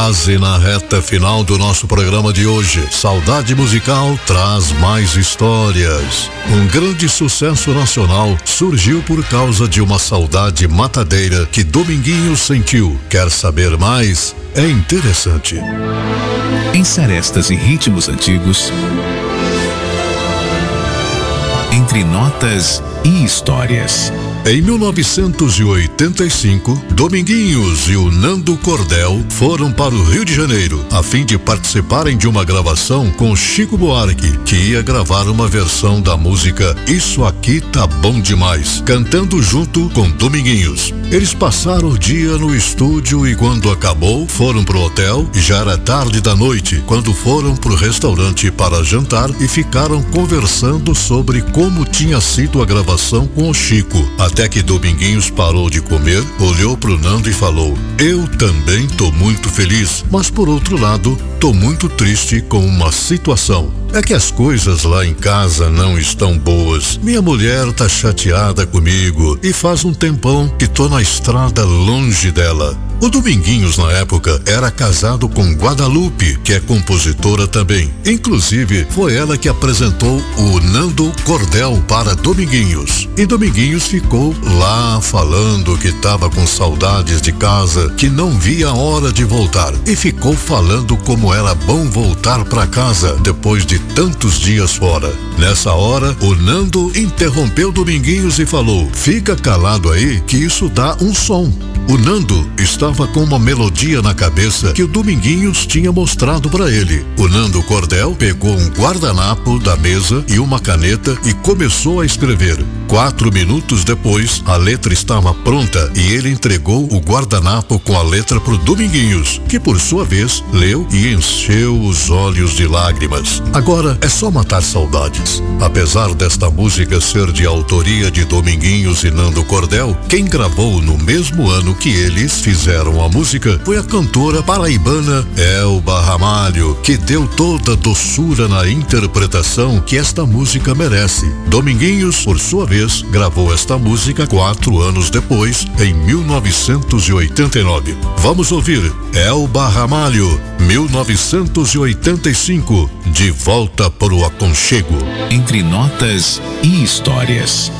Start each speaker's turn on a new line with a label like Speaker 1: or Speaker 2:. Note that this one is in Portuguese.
Speaker 1: Quase na reta final do nosso programa de hoje, Saudade Musical traz mais histórias. Um grande sucesso nacional surgiu por causa de uma saudade matadeira que Dominguinhos sentiu. Quer saber mais? É interessante.
Speaker 2: Em serestas e ritmos antigos, entre notas e histórias.
Speaker 1: Em 1985, Dominguinhos e o Nando Cordel foram para o Rio de Janeiro a fim de participarem de uma gravação com Chico Buarque, que ia gravar uma versão da música Isso Aqui Tá Bom Demais, cantando junto com Dominguinhos. Eles passaram o dia no estúdio e quando acabou, foram pro hotel e já era tarde da noite, quando foram pro restaurante para jantar e ficaram conversando sobre como tinha sido a gravação com o Chico. Até que Dominguinhos parou de comer, olhou pro Nando e falou: eu também tô muito feliz, mas por outro lado, tô muito triste com uma situação. É que as coisas lá em casa não estão boas. Minha mulher tá chateada comigo e faz um tempão que tô na estrada longe dela. O Dominguinhos, na época, era casado com Guadalupe, que é compositora também. Inclusive, foi ela que apresentou o Nando Cordel para Dominguinhos. E Dominguinhos ficou lá falando que estava com saudades de casa, que não via a hora de voltar. E ficou falando como era bom voltar para casa depois de tantos dias fora. Nessa hora, o Nando interrompeu Dominguinhos e falou: fica calado aí que isso dá um som. O Nando estava com uma melodia na cabeça que o Dominguinhos tinha mostrado para ele. O Nando Cordel pegou um guardanapo da mesa e uma caneta e começou a escrever. 4 minutos depois, a letra estava pronta e ele entregou o guardanapo com a letra pro Dominguinhos, que por sua vez leu e encheu os olhos de lágrimas. Agora é só matar saudades. Apesar desta música ser de autoria de Dominguinhos e Nando Cordel, quem gravou no mesmo ano que eles fizeram a música foi a cantora paraibana Elba Ramalho, que deu toda a doçura na interpretação que esta música merece. Dominguinhos, por sua vez, gravou esta música 4 anos depois, em 1989. Vamos ouvir Elba Ramalho, 1985, De Volta para o Aconchego.
Speaker 2: Entre notas e histórias.